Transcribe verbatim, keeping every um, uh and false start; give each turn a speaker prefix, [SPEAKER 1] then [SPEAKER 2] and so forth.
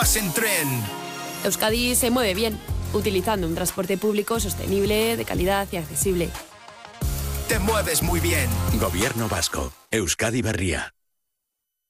[SPEAKER 1] vas en tren.
[SPEAKER 2] Euskadi se mueve bien, utilizando un transporte público sostenible, de calidad y accesible.
[SPEAKER 1] Te mueves muy bien.
[SPEAKER 3] Gobierno vasco. Euskadi Berria.